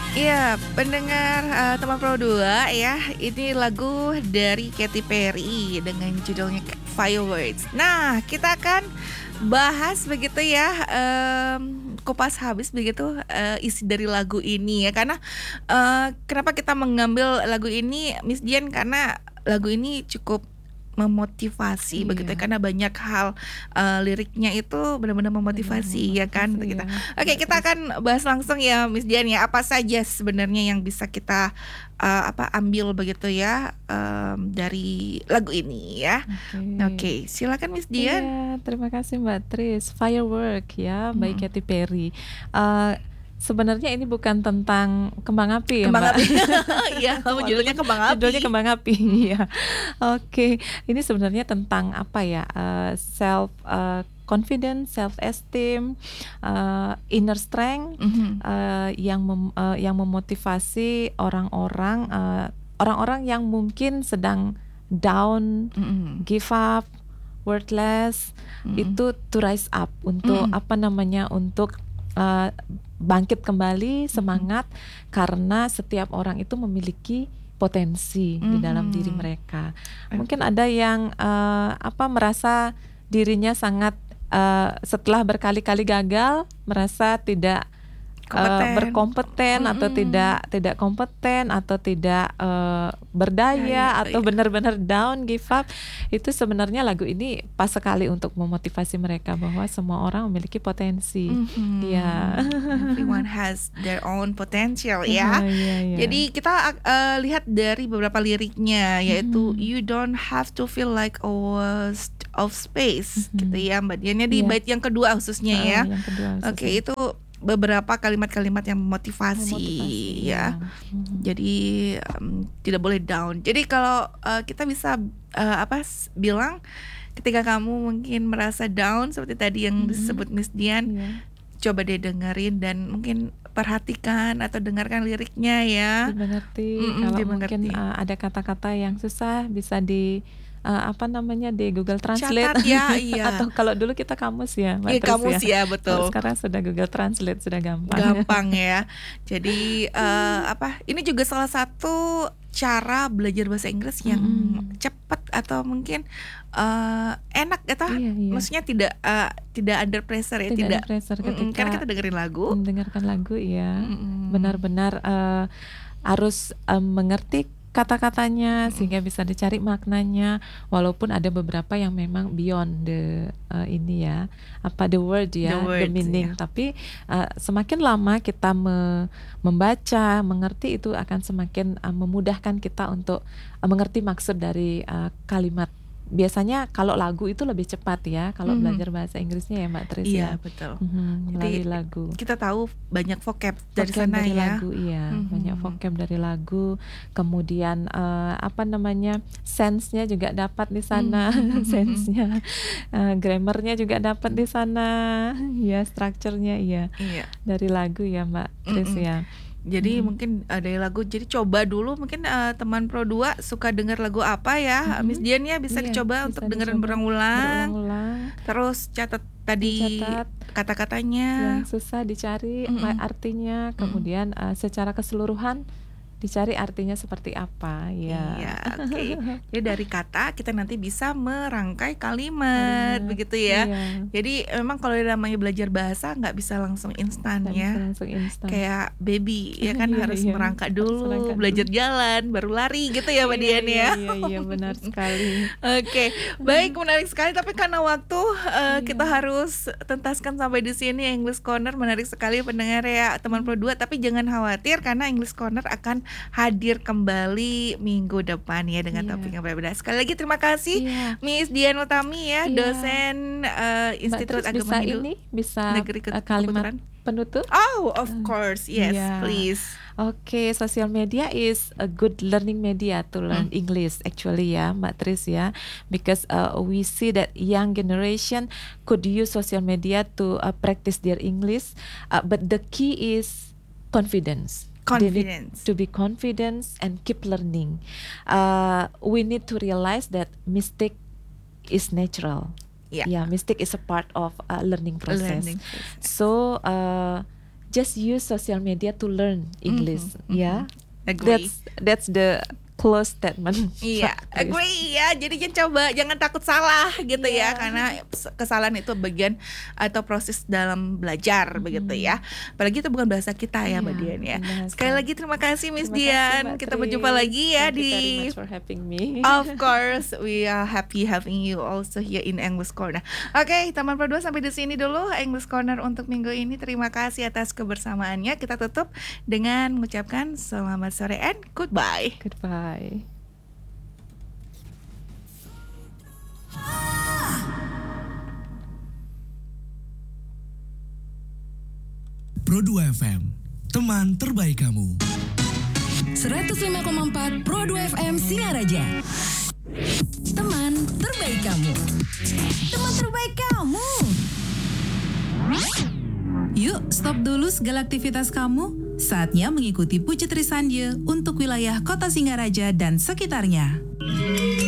Iya, pendengar teman Pro 2 ya, ini lagu dari Katy Perry dengan judulnya Fireworks. Nah, kita akan bahas begitu ya, kupas habis begitu isi dari lagu ini ya. Karena kenapa kita mengambil lagu ini, Miss Dian, karena lagu ini cukup memotivasi begitu ya, Iya. karena banyak hal liriknya itu benar-benar memotivasi ya kan Memotivasi kita. ya, Oke, Mbak kita Tris. akan bahas langsung ya Miss Dian ya, apa saja sebenarnya yang bisa kita ambil begitu ya dari lagu ini ya. Oke. Oke, silakan Miss Dian. Iya, terima kasih Mbak Tris. Firework ya, by Katy Perry. Sebenarnya ini bukan tentang kembang api ya Kembang Mbak. api. Iya, judulnya kembang api. Judulnya kembang api. Iya. Oke, ini sebenarnya tentang apa ya? Self confidence, self esteem, inner strength, yang memotivasi orang-orang orang-orang yang mungkin sedang down, give up, worthless, itu to rise up untuk untuk bangkit kembali, semangat, karena setiap orang itu memiliki potensi di dalam diri mereka. Mungkin ada yang merasa dirinya sangat setelah berkali-kali gagal merasa tidak berkompeten atau tidak kompeten atau tidak berdaya atau benar-benar down, give up. Itu sebenarnya lagu ini pas sekali untuk memotivasi mereka bahwa semua orang memiliki potensi. Ya. Everyone has their own potential ya. Jadi kita lihat dari beberapa liriknya, yaitu you don't have to feel like a waste of space gitu ya Mbak Dian. Di bait yang kedua khususnya ya. Yang kedua khususnya. Oke, itu beberapa kalimat-kalimat yang memotivasi ya. Jadi tidak boleh down. Jadi kalau kita bisa bilang ketika kamu mungkin merasa down seperti tadi yang disebut Miss Dian, coba deh dengerin dan mungkin perhatikan atau dengarkan liriknya ya. Dimengerti. Kalau mungkin ada kata-kata yang susah bisa di di Google Translate. Catat ya, iya. Atau kalau dulu kita kamus ya, Mbak Iya, Tris kamus ya, betul. Kalau sekarang sudah Google Translate, sudah gampang. Gampang ya. Jadi ini juga salah satu cara belajar bahasa Inggris yang cepat atau mungkin enak ya toh. Maksudnya tidak under pressure ya, tidak under pressure ketika karena kita dengerin lagu. Mendengarkan lagu ya. Benar-benar harus mengerti kata-katanya sehingga bisa dicari maknanya, walaupun ada beberapa yang memang beyond the the word ya, the meaning. Tapi semakin lama kita membaca, mengerti, itu akan semakin memudahkan kita untuk mengerti maksud dari kalimat. Biasanya kalau lagu itu lebih cepat ya, kalau belajar bahasa Inggrisnya ya Mbak Tris. Iya, betul. Melalui lagu. Kita tahu banyak vocab dari sana dari ya. Lagu, iya. Banyak vocab dari lagu. Kemudian sense-nya juga dapat di sana, sense-nya. Grammarnya juga dapat di sana. Ya, structure-nya iya. Dari lagu ya Mbak Tris ya. Jadi mungkin dari lagu, jadi coba dulu mungkin teman Pro 2 suka dengar lagu apa ya, Miss Dian ya, bisa dicoba untuk dengerin berulang-ulang. Terus catat tadi kata-katanya. Yang susah dicari artinya, kemudian secara keseluruhan dicari artinya seperti apa ya. Iya, oke. Jadi dari kata kita nanti bisa merangkai kalimat begitu ya. Jadi memang kalau namanya belajar bahasa nggak bisa langsung instan ya. Kayak baby ya kan, harus merangkai dulu, belajar jalan baru lari gitu ya Mbak Dian ya. Iya, benar sekali. Oke, baik, menarik sekali, tapi karena waktu kita harus tuntaskan sampai di sini. English Corner menarik sekali pendengar ya teman Pro 2, tapi jangan khawatir karena English Corner akan hadir kembali minggu depan ya dengan topik yang berbeda. Sekali lagi terima kasih Miss Dian Utami ya, dosen Institut Agama Hindu Negeri kalimat penutup. Oh, of course, yes, please. Okay, social media is a good learning media to learn English actually ya, Mbak Tris ya, because we see that young generation could use social media to practice their English, but the key is confidence. To be confident and keep learning. We need to realize that mistake is natural. Mistake is a part of learning process. So just use social media to learn English. Ya, Agree. That's the close statement. Iya, agree ya. Jadi jangan takut salah gitu ya, karena kesalahan itu bagian atau proses dalam belajar begitu ya. Apalagi itu bukan bahasa kita ya, Mbak Dian ya. Sekali lagi terima kasih Miss Dian. Kita berjumpa lagi ya. Thank you very much for having me. Of course, we are happy having you also here in English Corner. Oke, Taman Pro 2 sampai di sini dulu English Corner untuk minggu ini. Terima kasih atas kebersamaannya. Kita tutup dengan mengucapkan selamat sore and goodbye. Goodbye. Pro 2 FM, teman terbaik kamu. 105,4 Pro 2 FM Singaraja. Teman terbaik kamu. Teman terbaik kamu. Yuk, stop dulu segala aktivitas kamu. Saatnya mengikuti Pucitri Sandye untuk wilayah Kota Singaraja dan sekitarnya.